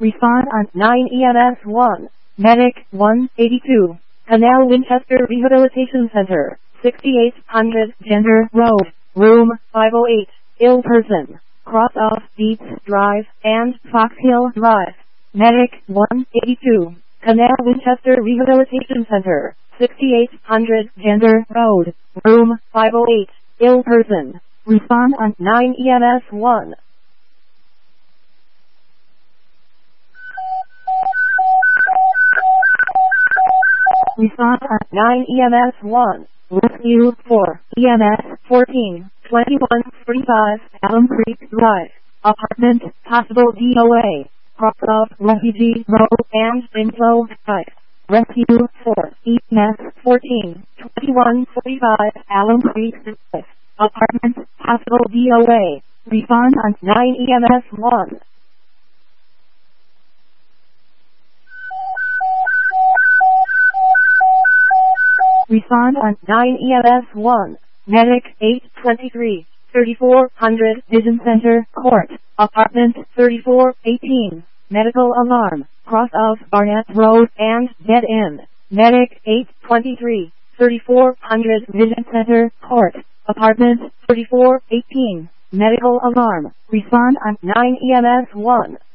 Respond on 9 EMS 1. Medic 182. Canal Winchester Rehabilitation Center, 6800 Gender Road, Room 508. Ill person. Cross off Beats Drive and Fox Hill Drive. Medic 182. Canal Winchester Rehabilitation Center, 6800 Gender Road, Room 508. Ill person. Respond on 9 EMS 1. Respond on 9 EMS 1. Rescue 4. EMS 14. 2145 Alum Creek Drive. Apartment, possible DOA. Cross off Refugee Road and Inflow Drive. Rescue 4. EMS 14. 2145 Alum Creek Drive. Apartment, possible DOA. Respond on 9 EMS 1. Respond on 9 EMS 1. Medic 823. 3400 Vision Center Court. Apartment 3418. Medical alarm. Cross of Barnett Road and dead end. Medic 823. 3400 Vision Center Court. Apartment 3418. Medical alarm. Respond on 9 EMS 1.